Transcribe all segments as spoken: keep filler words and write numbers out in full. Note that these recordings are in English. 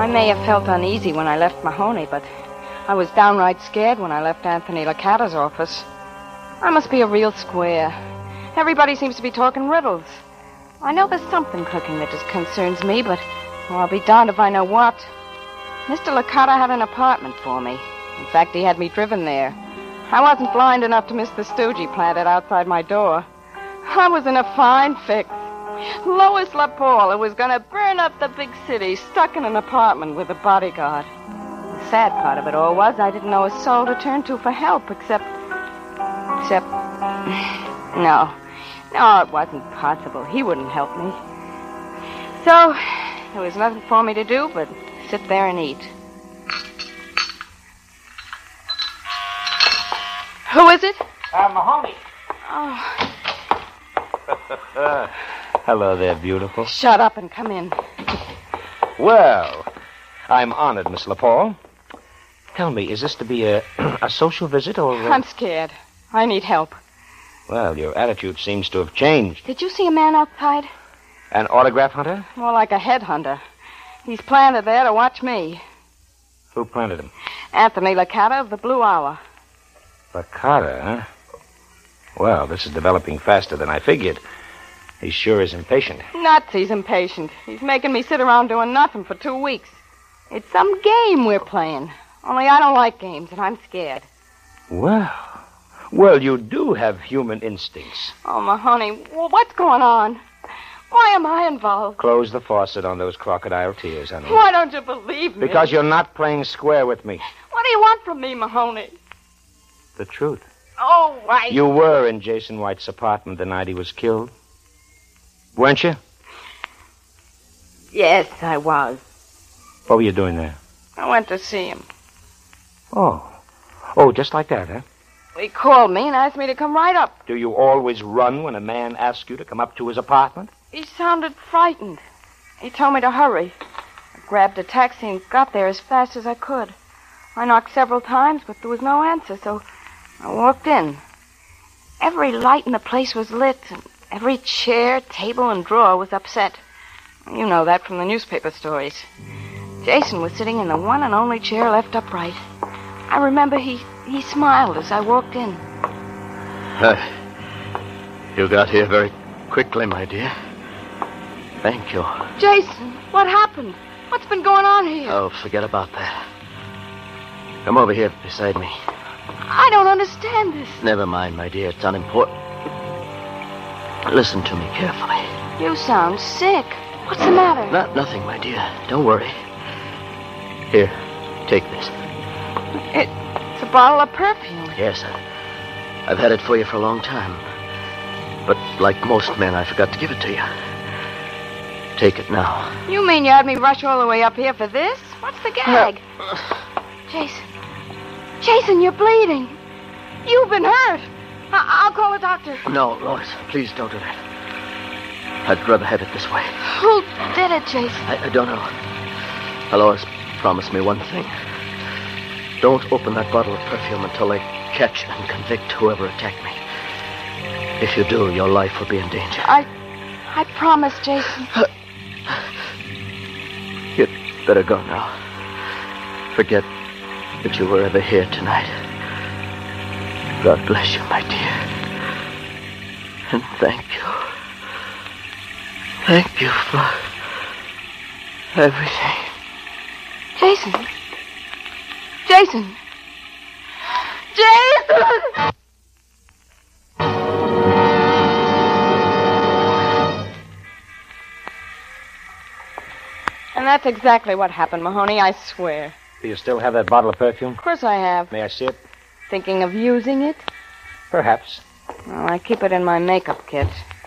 I may have felt uneasy when I left Mahoney, but I was downright scared when I left Anthony Licata's office. I must be a real square. Everybody seems to be talking riddles. I know there's something cooking that just concerns me, but well, I'll be darned if I know what. Mister Licata had an apartment for me. In fact, he had me driven there. I wasn't blind enough to miss the stoogie planted outside my door. I was in a fine fix. Lois LaPaul, who was going to burn up the big city, stuck in an apartment with a bodyguard. The sad part of it all was I didn't know a soul to turn to for help, except... Except... No. No, it wasn't possible. He wouldn't help me. So, there was nothing for me to do but sit there and eat. Who is it? Uh, Mahoney. Oh. Hello there, beautiful. Shut up and come in. Well, I'm honored, Miss LaPaul. Tell me, is this to be a, a social visit or... Uh... I'm scared. I need help. Well, your attitude seems to have changed. Did you see a man outside? An autograph hunter? More like a headhunter. He's planted there to watch me. Who planted him? Anthony Licata of the Blue Hour. Licata, huh? Well, this is developing faster than I figured. He sure is impatient. Nuts, he's impatient. He's making me sit around doing nothing for two weeks. It's some game we're playing. Only I don't like games, and I'm scared. Well, well, you do have human instincts. Oh, Mahoney, well, what's going on? Why am I involved? Close the faucet on those crocodile tears, honey. Why don't you believe me? Because you're not playing square with me. What do you want from me, Mahoney? The truth. Oh, I... You were in Jason White's apartment the night he was killed. Weren't you? Yes, I was. What were you doing there? I went to see him. Oh. Oh, just like that, huh? He called me and asked me to come right up. Do you always run when a man asks you to come up to his apartment? He sounded frightened. He told me to hurry. I grabbed a taxi and got there as fast as I could. I knocked several times, but there was no answer, so I walked in. Every light in the place was lit, and every chair, table, and drawer was upset. You know that from the newspaper stories. Jason was sitting in the one and only chair left upright. I remember he, he smiled as I walked in. Uh, you got here very quickly, my dear. Thank you. Jason, what happened? What's been going on here? Oh, forget about that. Come over here beside me. I don't understand this. Never mind, my dear. It's unimportant. Listen to me carefully. You sound sick. What's the matter? Not nothing, my dear. Don't worry. Here, take this. It, it's a bottle of perfume. Yes, I, I've had it for you for a long time. But like most men, I forgot to give it to you. Take it now. You mean you had me rush all the way up here for this? What's the gag? Jason. Jason, you're bleeding. You've been hurt. I- I'll call a doctor. No, Lois, please don't do that. I'd rather have it this way. Who did it, Jason? I, I don't know. Lois, promise me one thing. Don't open that bottle of perfume until they catch and convict whoever attacked me. If you do, your life will be in danger. I... I promise, Jason. You'd better go now. Forget that you were ever here tonight. God bless you, my dear. And thank you. Thank you for everything. Jason. Jason. Jason! And that's exactly what happened, Mahoney, I swear. Do you still have that bottle of perfume? Of course I have. May I see it? Thinking of using it? Perhaps. Well, I keep it in my makeup kit.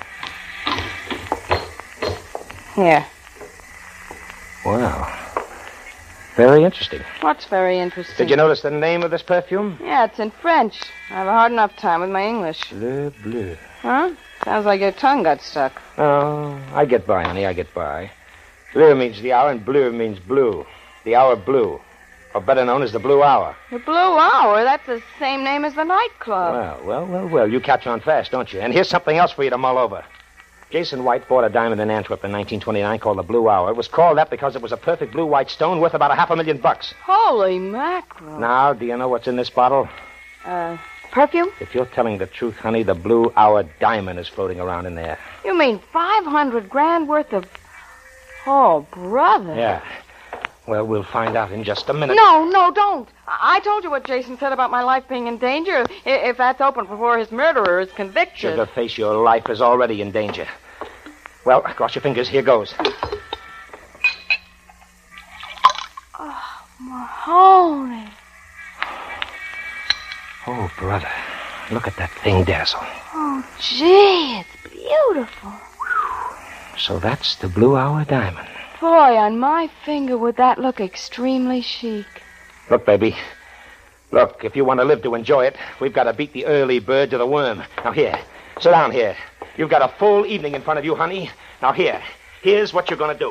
Here. Wow. Very interesting. What's very interesting? Did you notice the name of this perfume? Yeah, it's in French. I have a hard enough time with my English. Le Bleu. Huh? Sounds like your tongue got stuck. Oh, I get by, honey, I get by. Bleu means the hour, and bleu means blue. The hour blue. Or better known as the Blue Hour. The Blue Hour? That's the same name as the nightclub. Well, well, well, well. You catch on fast, don't you? And here's something else for you to mull over. Jason White bought a diamond in Antwerp in nineteen twenty-nine called the Blue Hour. It was called that because it was a perfect blue-white stone worth about a half a million bucks. Holy mackerel. Now, do you know what's in this bottle? Uh, perfume? If you're telling the truth, honey, the Blue Hour diamond is floating around in there. You mean five hundred grand worth of... Oh, brother. Yeah. Well, we'll find out in just a minute. No, no, don't. I I told you what Jason said about my life being in danger. I- If that's open before his murderer is convicted. Sugarface, your life is already in danger. Well, cross your fingers. Here goes. Oh, Mahoney. Oh, brother. Look at that thing dazzle. Oh, gee, it's beautiful. So that's the Blue Hour diamond. Boy, on my finger would that look extremely chic. Look, baby. Look, if you want to live to enjoy it, we've got to beat the early bird to the worm. Now, here. Sit down here. You've got a full evening in front of you, honey. Now, here. Here's what you're going to do.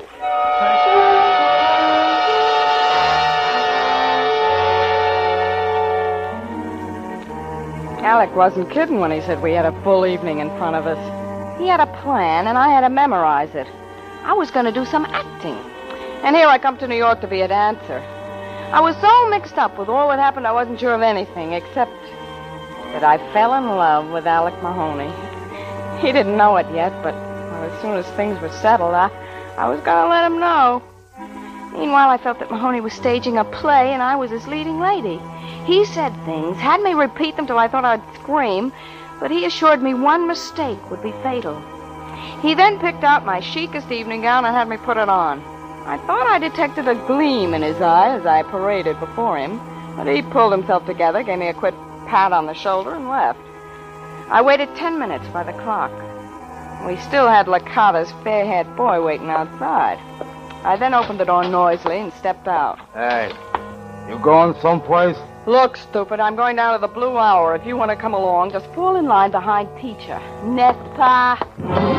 Alec wasn't kidding when he said we had a full evening in front of us. He had a plan, and I had to memorize it. I was going to do some acting. And here I come to New York to be a dancer. I was so mixed up with all that happened, I wasn't sure of anything, except that I fell in love with Alec Mahoney. He didn't know it yet, but well, as soon as things were settled, I, I was going to let him know. Meanwhile, I felt that Mahoney was staging a play, and I was his leading lady. He said things, had me repeat them till I thought I'd scream, but he assured me one mistake would be fatal. He then picked out my chicest evening gown and had me put it on. I thought I detected a gleam in his eye as I paraded before him, but he pulled himself together, gave me a quick pat on the shoulder, and left. I waited ten minutes by the clock. We still had Licata's fair-haired boy waiting outside. I then opened the door noisily and stepped out. Hey, you going someplace? Look, stupid, I'm going down to the Blue Hour. If you want to come along, just fall in line behind Teacher. N'est pas?